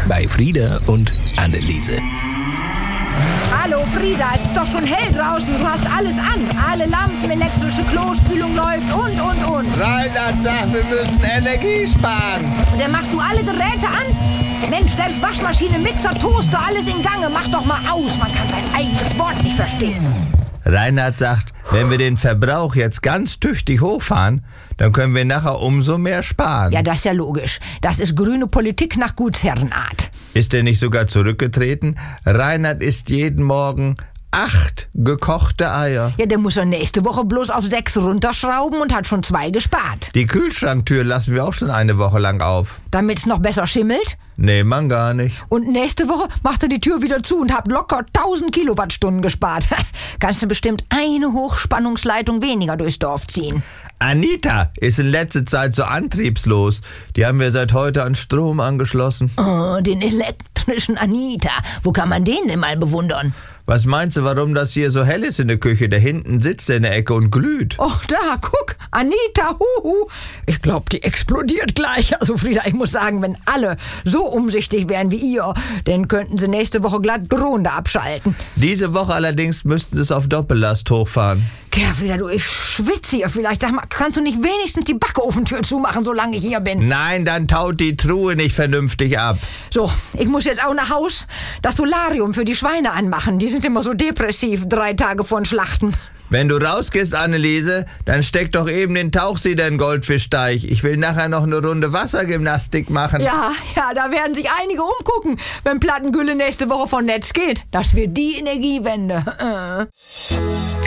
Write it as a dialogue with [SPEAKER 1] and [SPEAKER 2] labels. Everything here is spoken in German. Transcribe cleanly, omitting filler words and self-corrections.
[SPEAKER 1] bei Frieda und Anneliese.
[SPEAKER 2] Hallo Frieda, es ist doch schon hell draußen. Du hast alles an. Alle Lampen, elektrische Klospülung läuft und.
[SPEAKER 3] Reinhard sagt, wir müssen Energie sparen.
[SPEAKER 2] Und dann machst du alle Geräte an? Mensch, selbst Waschmaschine, Mixer, Toaster, alles in Gange. Mach doch mal aus, man kann sein eigenes Wort nicht verstehen.
[SPEAKER 3] Reinhard sagt, wenn wir den Verbrauch jetzt ganz tüchtig hochfahren, dann können wir nachher umso mehr sparen.
[SPEAKER 2] Ja, das ist ja logisch. Das ist grüne Politik nach Gutsherrenart.
[SPEAKER 3] Ist er nicht sogar zurückgetreten? Reinhard isst jeden Morgen 8 gekochte Eier.
[SPEAKER 2] Ja, der muss er nächste Woche bloß auf 6 runterschrauben und hat schon 2 gespart.
[SPEAKER 3] Die Kühlschranktür lassen wir auch schon eine Woche lang auf.
[SPEAKER 2] Damit's noch besser schimmelt?
[SPEAKER 3] Nee, man gar nicht.
[SPEAKER 2] Und nächste Woche macht er die Tür wieder zu und habt locker 1000 Kilowattstunden gespart. Kannst du bestimmt eine Hochspannungsleitung weniger durchs Dorf ziehen.
[SPEAKER 3] Anita ist in letzter Zeit so antriebslos. Die haben wir seit heute an Strom angeschlossen.
[SPEAKER 2] Oh, den elektrischen Anita. Wo kann man den denn mal bewundern?
[SPEAKER 3] Was meinst du, warum das hier so hell ist in der Küche? Da hinten sitzt er in der Ecke und glüht.
[SPEAKER 2] Och, da, guck, Anita, huhu. Ich glaube, die explodiert gleich. Also Frieda, ich muss sagen, wenn alle so umsichtig wären wie ihr, dann könnten sie nächste Woche glatt Grunde abschalten.
[SPEAKER 3] Diese Woche allerdings müssten sie es auf Doppellast hochfahren.
[SPEAKER 2] Ja, Frieda, du, ich schwitze hier vielleicht. Sag mal, kannst du nicht wenigstens die Backofentür zumachen, solange ich hier bin?
[SPEAKER 3] Nein, dann taut die Truhe nicht vernünftig ab.
[SPEAKER 2] So, ich muss jetzt auch nach Haus das Solarium für die Schweine anmachen. Die sind immer so depressiv 3 Tage vor den Schlachten.
[SPEAKER 3] Wenn du rausgehst, Anneliese, dann steck doch eben den Tauchsieder in den Goldfischteich. Ich will nachher noch eine Runde Wassergymnastik machen.
[SPEAKER 2] Ja, da werden sich einige umgucken, wenn Plattengülle nächste Woche vom Netz geht. Das wird die Energiewende.